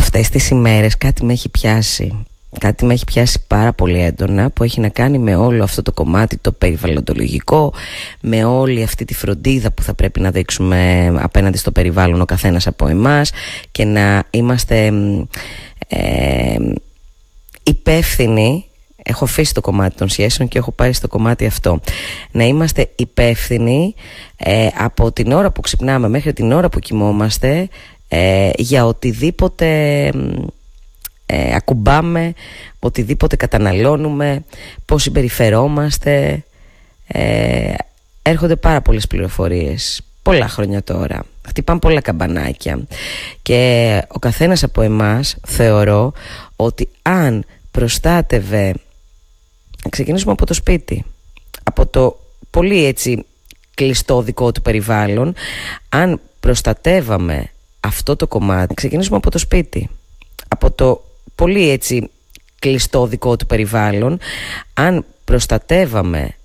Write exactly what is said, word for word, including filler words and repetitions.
Αυτές τις ημέρες κάτι με έχει πιάσει. Κάτι με έχει πιάσει πάρα πολύ έντονα, που έχει να κάνει με όλο αυτό το κομμάτι το περιβαλλοντολογικό, με όλη αυτή τη φροντίδα που θα πρέπει να δείξουμε απέναντι στο περιβάλλον ο καθένας από εμάς, και να είμαστε ε, υπεύθυνοι. Έχω αφήσει το κομμάτι των σχέσεων και έχω πάρει στο κομμάτι αυτό. Να είμαστε υπεύθυνοι ε, από την ώρα που ξυπνάμε μέχρι την ώρα που κοιμόμαστε ε, για οτιδήποτε ε, ακουμπάμε, οτιδήποτε καταναλώνουμε, πώς συμπεριφερόμαστε. Ε, έρχονται πάρα πολλές πληροφορίες, πολλά χρόνια τώρα. Χτυπάνε πολλά καμπανάκια. Και ο καθένας από εμάς θεωρώ ότι αν προστάτευε, να ξεκινήσουμε από το σπίτι, από το πολύ έτσι κλειστό δικό του περιβάλλον, αν προστατεύαμε αυτό το κομμάτι, να ξεκινήσουμε από το σπίτι, από το πολύ έτσι κλειστό δικό του περιβάλλον, αν προστατεύαμε